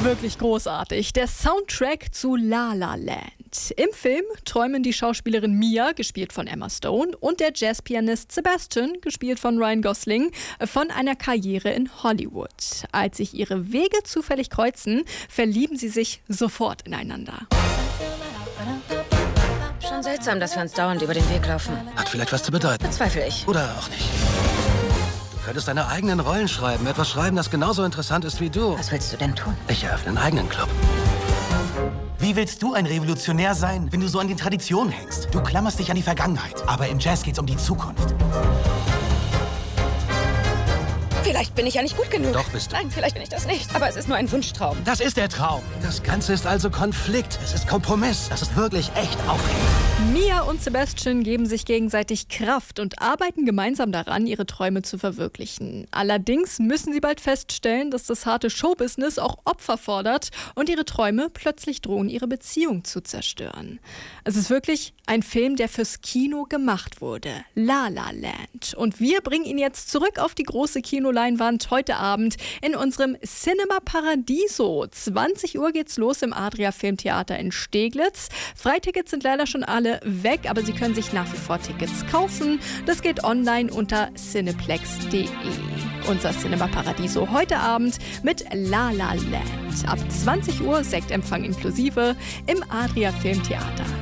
Wirklich großartig. Der Soundtrack zu La La Land. Im Film träumen die Schauspielerin Mia, gespielt von Emma Stone, und der Jazzpianist Sebastian, gespielt von Ryan Gosling, von einer Karriere in Hollywood. Als sich ihre Wege zufällig kreuzen, verlieben sie sich sofort ineinander. Schon seltsam, dass wir uns dauernd über den Weg laufen. Hat vielleicht was zu bedeuten. Bezweifle ich. Oder auch nicht. Du könntest deine eigenen Rollen schreiben. Etwas schreiben, das genauso interessant ist wie du. Was willst du denn tun? Ich eröffne einen eigenen Club. Wie willst du ein Revolutionär sein, wenn du so an den Traditionen hängst? Du klammerst dich an die Vergangenheit, aber im Jazz geht's um die Zukunft. Vielleicht bin ich ja nicht gut genug. Doch bist du. Nein, vielleicht bin ich das nicht. Aber es ist nur ein Wunschtraum. Das ist der Traum. Das Ganze ist also Konflikt. Es ist Kompromiss. Das ist wirklich echt aufregend. Mia und Sebastian geben sich gegenseitig Kraft und arbeiten gemeinsam daran, ihre Träume zu verwirklichen. Allerdings müssen sie bald feststellen, dass das harte Showbusiness auch Opfer fordert und ihre Träume plötzlich drohen, ihre Beziehung zu zerstören. Es ist wirklich ein Film, der fürs Kino gemacht wurde. La La Land. Und wir bringen ihn jetzt zurück auf die große Kinoleinwand heute Abend in unserem Cinema Paradiso. 20 Uhr geht's los im Adria Filmtheater in Steglitz. Freitickets sind leider schon alle weg, aber Sie können sich nach wie vor Tickets kaufen. Das geht online unter cineplex.de. Unser Cinema Paradiso heute Abend mit La La Land. Ab 20 Uhr Sektempfang inklusive im Adria Filmtheater.